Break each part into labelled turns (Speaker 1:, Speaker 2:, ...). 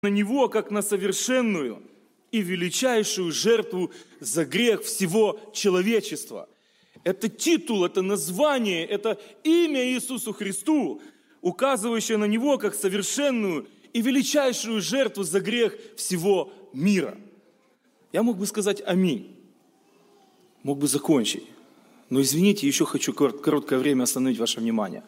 Speaker 1: на Него, как на совершенную и величайшую жертву за грех всего человечества. Это титул, это название, это имя Иисусу Христу, указывающее на Него как совершенную и величайшую жертву за грех всего мира. Я мог бы сказать «Аминь», мог бы закончить. Но извините, еще хочу короткое время остановить ваше внимание.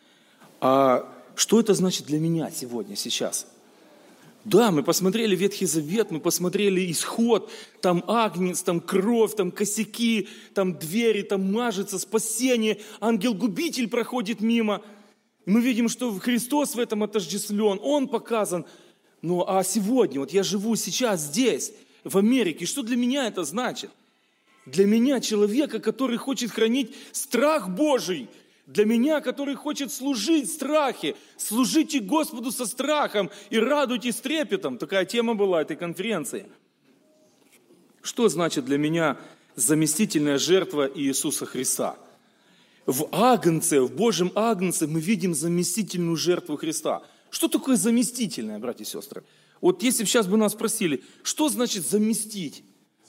Speaker 1: А что это значит для меня сегодня, сейчас? Да, мы посмотрели Ветхий Завет, мы посмотрели Исход, там агнец, там кровь, там косяки, там двери, там мажется, спасение, ангел-губитель проходит мимо. И мы видим, что Христос в этом отождествлен, Он показан. Ну а сегодня, вот я живу сейчас здесь, в Америке, что для меня это значит? Для меня, человека, который хочет хранить страх Божий, для меня, который хочет служить в страхе, служите Господу со страхом и радуйтесь трепетом. Такая тема была этой конференции. Что значит для меня заместительная жертва Иисуса Христа? В Агнце, в Божьем Агнце мы видим заместительную жертву Христа. Что такое заместительное, братья и сестры? Вот если бы сейчас бы нас спросили, что значит заместить?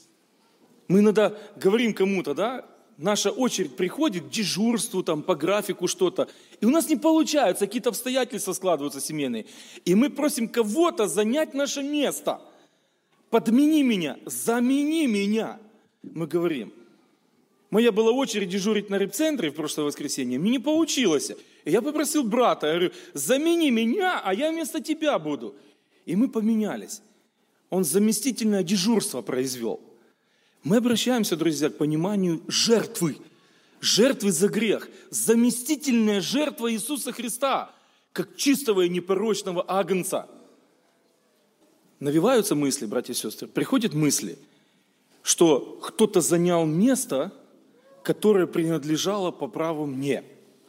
Speaker 1: Мы иногда говорим кому-то, да, наша очередь приходит к дежурству, там, по графику что-то, и у нас не получается, какие-то обстоятельства складываются семейные, и мы просим кого-то занять наше место. Подмени меня, замени меня, мы говорим. Моя была очередь дежурить на репцентре в прошлое воскресенье, мне не получилось. И я попросил брата, я говорю, замени меня, а я вместо тебя буду. И мы поменялись. Он заместительное дежурство произвел. Мы обращаемся, друзья, к пониманию жертвы за грех, заместительная жертва Иисуса Христа, как чистого и непорочного агнца. Навеваются мысли, братья и сестры, приходят мысли, что кто-то занял место, которое принадлежало по праву мне.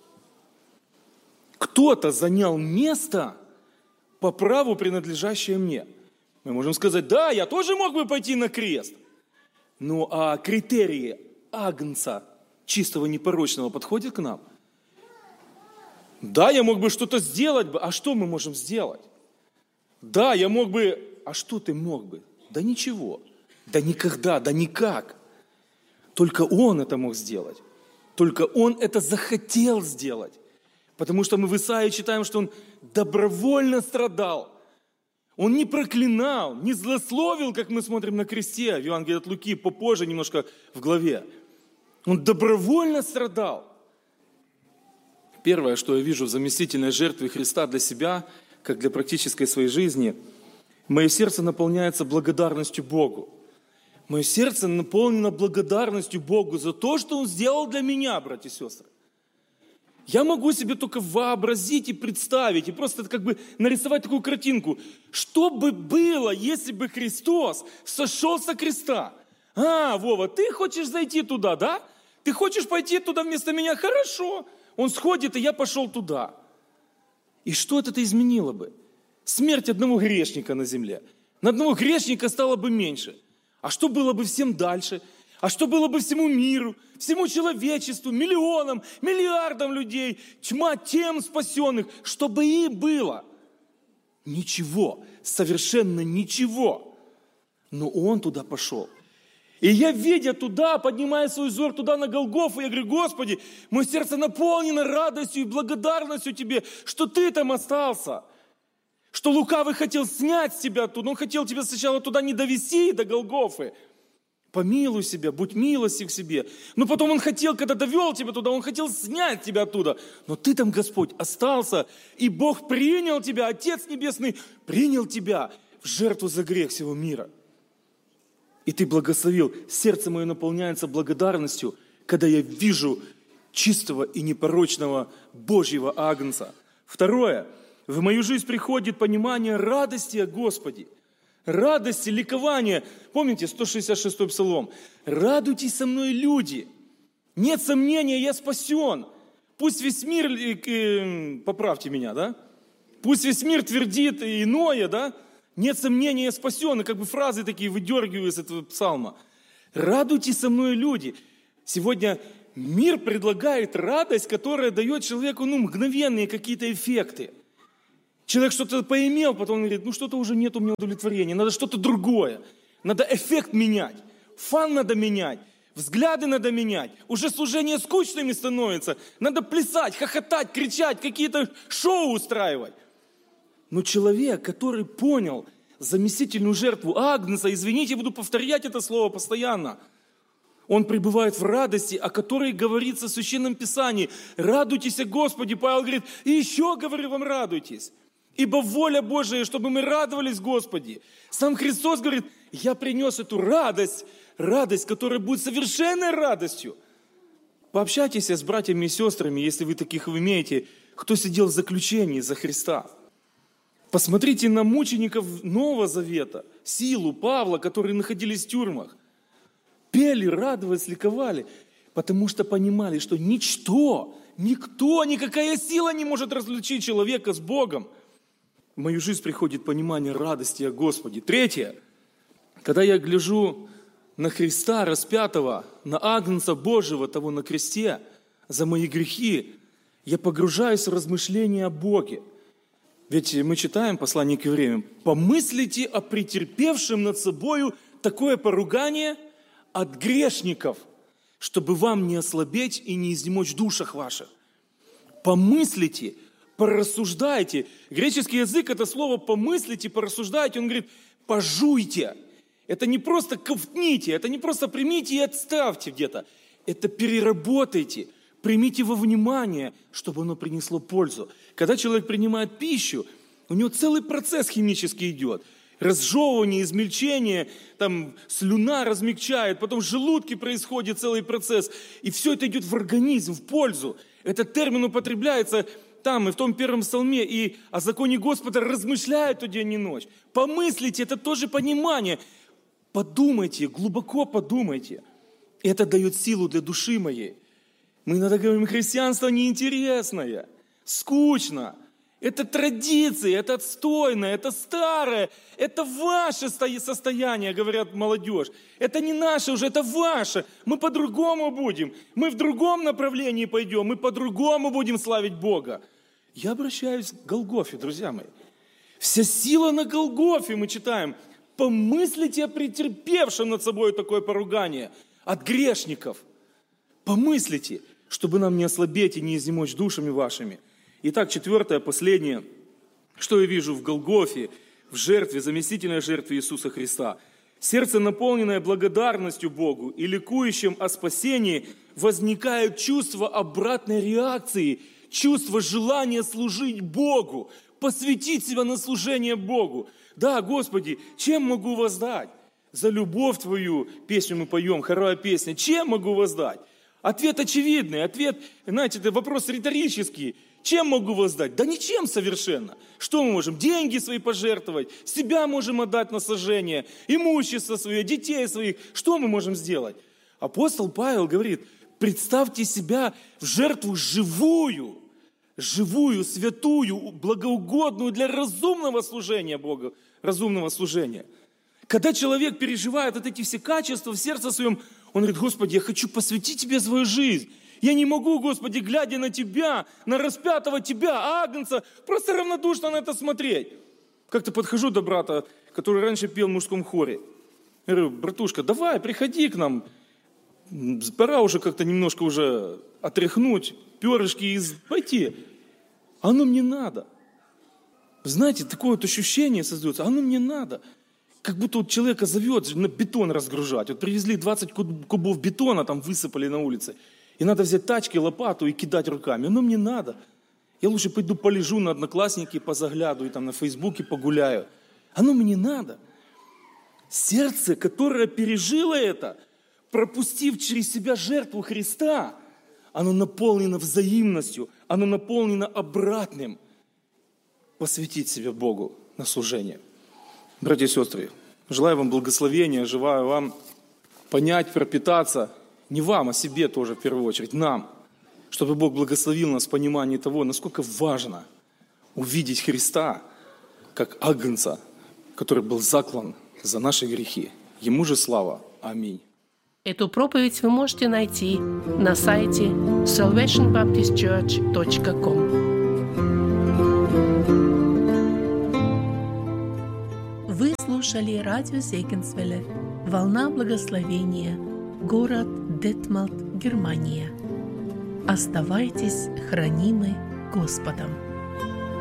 Speaker 1: Кто-то занял место по праву, принадлежащее мне. Мы можем сказать, да, я тоже мог бы пойти на крест. Ну, а критерии агнца, чистого, непорочного, подходят к нам? Да, я мог бы что-то сделать, а что мы можем сделать? Да, я мог бы, а что ты мог бы? Да ничего, да никогда, да никак. Только Он это мог сделать. Только Он это захотел сделать. Потому что мы в Исаии читаем, что Он добровольно страдал. Он не проклинал, не злословил, как мы смотрим на кресте, в Евангелии от Луки, попозже немножко в главе. Он добровольно страдал. Первое, что я вижу в заместительной жертве Христа для себя, как для практической своей жизни, мое сердце наполняется благодарностью Богу. Мое сердце наполнено благодарностью Богу за то, что Он сделал для меня, братья и сестры. Я могу себе только вообразить и представить, и просто как бы нарисовать такую картинку. Что бы было, если бы Христос сошел со креста? Вова, ты хочешь зайти туда, да? Ты хочешь пойти туда вместо меня? Хорошо. Он сходит, и я пошел туда. И что это изменило бы? Смерть одного грешника на земле. На одного грешника стало бы меньше. А что было бы всем дальше? А что было бы всему миру, всему человечеству, миллионам, миллиардам людей, тьма тем спасенных, что бы им было? Ничего, совершенно ничего. Но Он туда пошел. И я, видя туда, поднимая свой взор туда на Голгофу, я говорю, Господи, мое сердце наполнено радостью и благодарностью Тебе, что Ты там остался. Что лукавый хотел снять с тебя оттуда, он хотел тебя сначала туда не довести, до Голгофы. Помилуй себя, будь милостив к себе. Но потом он хотел, когда довел тебя туда, он хотел снять тебя оттуда. Но ты там, Господь, остался, и Бог принял тебя, Отец Небесный принял тебя в жертву за грех всего мира. И ты благословил. Сердце мое наполняется благодарностью, когда я вижу чистого и непорочного Божьего Агнца. Второе. В мою жизнь приходит понимание радости о Господе. Радости, ликования. Помните 166-й псалом? «Радуйтесь со мной, люди! Нет сомнения, я спасен! Пусть весь мир, поправьте меня, да? Пусть весь мир твердит иное, да? Нет сомнения, я спасен!» И как бы фразы такие выдергиваю из этого псалма. «Радуйтесь со мной, люди!» Сегодня мир предлагает радость, которая дает человеку мгновенные какие-то эффекты. Человек что-то поимел, потом он говорит, что-то уже нет у меня удовлетворения, надо что-то другое. Надо эффект менять, фан надо менять, взгляды надо менять. Уже служение скучными становится. Надо плясать, хохотать, кричать, какие-то шоу устраивать. Но человек, который понял заместительную жертву Агнца, извините, буду повторять это слово постоянно, он пребывает в радости, о которой говорится в Священном Писании. Радуйтесь, Господи. Павел говорит, и еще говорю вам, радуйтесь. Ибо воля Божия, чтобы мы радовались Господи. Сам Христос говорит, я принес эту радость, которая будет совершенной радостью. Пообщайтесь с братьями и сестрами, если вы таких имеете, кто сидел в заключении за Христа. Посмотрите на мучеников Нового Завета, Силу, Павла, которые находились в тюрьмах. Пели, радовались, ликовали, потому что понимали, что никто, никакая сила не может разлучить человека с Богом. В мою жизнь приходит понимание радости о Господе. Третье. Когда я гляжу на Христа распятого, на Агнца Божьего, того на кресте, за мои грехи, я погружаюсь в размышления о Боге. Ведь мы читаем послание к Евреям. «Помыслите о претерпевшем над собою такое поругание от грешников, чтобы вам не ослабеть и не изнемочь в душах ваших». Помыслите, порассуждайте. Греческий язык, это слово «помыслите», «порассуждайте», он говорит «пожуйте». Это не просто ковтните, это не просто примите и отставьте где-то. Это переработайте, примите во внимание, чтобы оно принесло пользу. Когда человек принимает пищу, у него целый процесс химический идет. Разжевывание, измельчение, там слюна размягчает, потом в желудке происходит целый процесс. И все это идет в организм, в пользу. Этот термин употребляется там и в том первом псалме, и о законе Господа размышляют день и ночь. Помыслите, это тоже понимание. Подумайте, глубоко подумайте. Это дает силу для души моей. Мы иногда говорим, христианство неинтересное, скучно. Это традиции, это отстойное, это старое. Это ваше состояние, говорят молодежь. Это не наше уже, это ваше. Мы по-другому будем. Мы в другом направлении пойдем. Мы по-другому будем славить Бога. Я обращаюсь к Голгофе, друзья мои. Вся сила на Голгофе, мы читаем. Помыслите о претерпевшем над собой такое поругание от грешников. Помыслите, чтобы нам не ослабеть и не изнемочь душами вашими. Итак, четвертое, последнее, что я вижу в Голгофе, в жертве, заместительной жертве Иисуса Христа. Сердце, наполненное благодарностью Богу и ликующим о спасении, возникает чувство обратной реакции, чувство желания служить Богу, посвятить себя на служение Богу. Да, Господи, чем могу воздать? За любовь Твою, песню мы поем, хоровая песня, чем могу воздать? Ответ очевидный, ответ, знаете, это вопрос риторический. Чем могу воздать? Да ничем совершенно. Что мы можем? Деньги свои пожертвовать, себя можем отдать на сожжение, имущество свое, детей своих. Что мы можем сделать? Апостол Павел говорит, представьте себя в жертву живую, святую, благоугодную для разумного служения Богу, разумного служения. Когда человек переживает вот эти все качества в сердце своем, он говорит, Господи, я хочу посвятить Тебе свою жизнь. Я не могу, Господи, глядя на Тебя, на распятого Тебя, Агнца, просто равнодушно на это смотреть. Как-то подхожу до брата, который раньше пел в мужском хоре. Я говорю, братушка, давай, приходи к нам. Пора уже как-то немножко уже отряхнуть перышки и пойти. Оно мне надо. Знаете, такое вот ощущение создается, оно мне надо. Как будто вот человека зовет на бетон разгружать. Вот привезли 20 кубов бетона, там высыпали на улице. И надо взять тачки, лопату и кидать руками. Оно мне надо. Я лучше пойду полежу на Одноклассники, позаглядываю, там на Фейсбуке погуляю. Оно мне надо. Сердце, которое пережило это, пропустив через себя жертву Христа, оно наполнено взаимностью, оно наполнено обратным. Посвятить себя Богу на служение. Братья и сестры, желаю вам благословения, желаю вам понять, пропитаться, не вам, а себе тоже в первую очередь, нам, чтобы Бог благословил нас в понимании того, насколько важно увидеть Христа как Агнца, который был заклан за наши грехи. Ему же слава. Аминь.
Speaker 2: Эту проповедь вы можете найти на сайте salvationbaptistchurch.com. слушали радио Зегенсвелле «Волна благословения», город Детмалт, Германия. Оставайтесь хранимы Господом.